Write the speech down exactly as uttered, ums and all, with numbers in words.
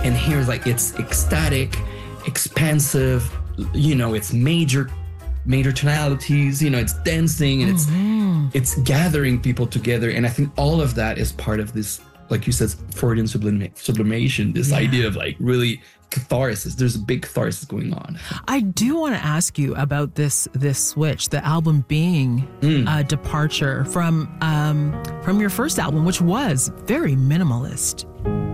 And here's like, it's ecstatic, expansive, you know, it's major, major tonalities, you know, it's dancing and mm-hmm. it's, it's gathering people together. And I think all of that is part of this, like you said, Freudian sublima- sublimation, this yeah. idea of like really catharsis. There's a big catharsis going on. I do want to ask you about this this switch, the album being mm. a departure from um, from your first album, which was very minimalist.